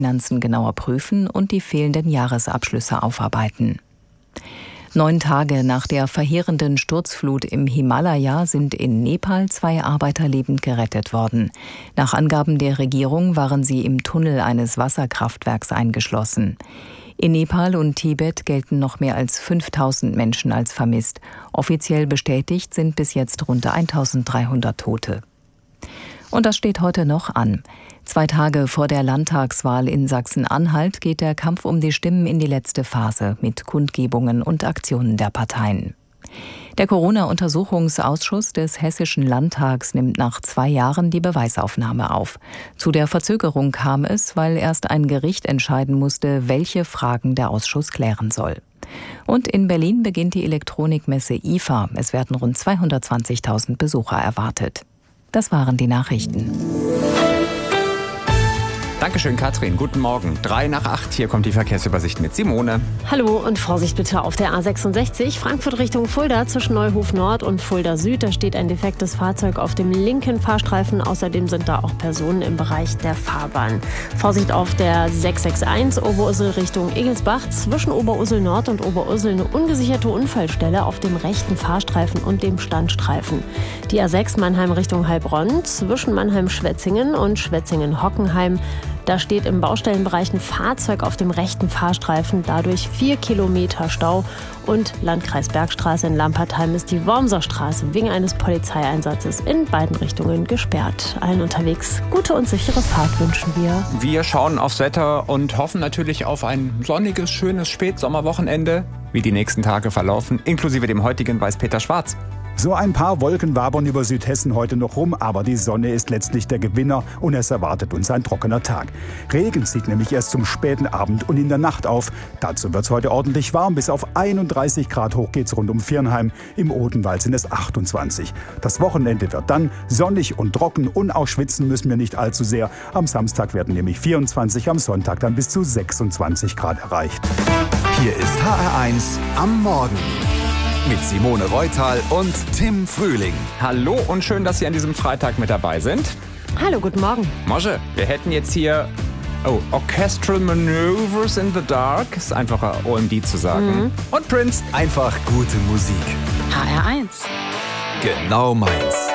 Finanzen genauer prüfen und die fehlenden Jahresabschlüsse aufarbeiten. 9 Tage nach der verheerenden Sturzflut im Himalaya sind in Nepal 2 Arbeiter lebend gerettet worden. Nach Angaben der Regierung waren sie im Tunnel eines Wasserkraftwerks eingeschlossen. In Nepal und Tibet gelten noch mehr als 5000 Menschen als vermisst. Offiziell bestätigt sind bis jetzt rund 1300 Tote. Und das steht heute noch an. 2 Tage vor der Landtagswahl in Sachsen-Anhalt geht der Kampf um die Stimmen in die letzte Phase mit Kundgebungen und Aktionen der Parteien. Der Corona-Untersuchungsausschuss des Hessischen Landtags nimmt nach 2 Jahren die Beweisaufnahme auf. Zu der Verzögerung kam es, weil erst ein Gericht entscheiden musste, welche Fragen der Ausschuss klären soll. Und in Berlin beginnt die Elektronikmesse IFA. Es werden rund 220.000 Besucher erwartet. Das waren die Nachrichten. Dankeschön, Katrin. Guten Morgen. 7:03. Hier kommt die Verkehrsübersicht mit Simone. Hallo und Vorsicht bitte auf der A66 Frankfurt Richtung Fulda zwischen Neuhof Nord und Fulda Süd. Da steht ein defektes Fahrzeug auf dem linken Fahrstreifen. Außerdem sind da auch Personen im Bereich der Fahrbahn. Vorsicht auf der 661 Oberursel Richtung Egelsbach. Zwischen Oberursel Nord und Oberursel eine ungesicherte Unfallstelle auf dem rechten Fahrstreifen und dem Standstreifen. Die A6 Mannheim Richtung Heilbronn zwischen Mannheim-Schwetzingen und Schwetzingen-Hockenheim. Da steht im Baustellenbereich ein Fahrzeug auf dem rechten Fahrstreifen, dadurch 4 Kilometer Stau. Und Landkreis Bergstraße in Lampertheim ist die Wormser Straße wegen eines Polizeieinsatzes in beiden Richtungen gesperrt. Allen unterwegs gute und sichere Fahrt wünschen wir. Wir schauen aufs Wetter und hoffen natürlich auf ein sonniges, schönes Spätsommerwochenende. Wie die nächsten Tage verlaufen, inklusive dem heutigen, weiß Peter Schwarz. So ein paar Wolken wabern über Südhessen heute noch rum, aber die Sonne ist letztlich der Gewinner und es erwartet uns ein trockener Tag. Regen zieht nämlich erst zum späten Abend und in der Nacht auf. Dazu wird es heute ordentlich warm, bis auf 31 Grad hoch geht's rund um Viernheim. Im Odenwald sind es 28. Das Wochenende wird dann sonnig und trocken und auch schwitzen müssen wir nicht allzu sehr. Am Samstag werden nämlich 24, am Sonntag dann bis zu 26 Grad erreicht. Hier ist HR1 am Morgen. Mit Simone Reutal und Tim Frühling. Hallo und schön, dass Sie an diesem Freitag mit dabei sind. Hallo, guten Morgen. Mosche, wir hätten jetzt hier Orchestral Maneuvers in the Dark. Ist einfacher OMD zu sagen. Und Prince. Einfach gute Musik. HR1. Genau meins.